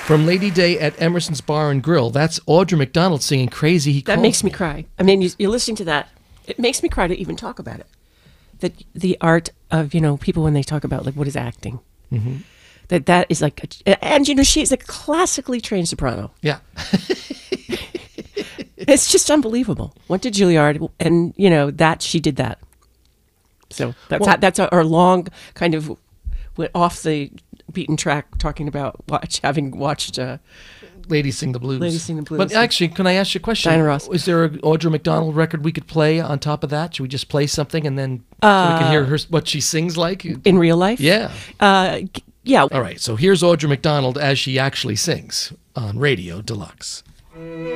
From Lady Day at Emerson's Bar and Grill. That's Audra McDonald singing Crazy He Calls. That makes me cry. I mean, you're listening to that. It makes me cry to even talk about it. That the art of, people when they talk about, like, what is acting. Mm-hmm. That is like, and, she's a classically trained soprano. Yeah. It's just unbelievable. Went to Juilliard, and, that she did that. So that's our long kind of went off the beaten track talking about having watched Ladies Sing the Blues. Ladies Sing the Blues. But actually, can I ask you a question? Diana Ross. Is there an Audra McDonald record we could play on top of that? Should we just play something and then so we can hear what she sings like? In real life? Yeah. Yeah. All right, so here's Audra McDonald as she actually sings on Radio Deluxe.